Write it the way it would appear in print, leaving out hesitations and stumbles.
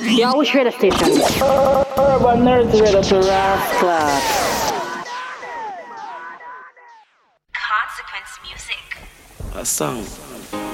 Yeah, which radio station? Urban Nerds Radio to Rascals. Consequence music. A song.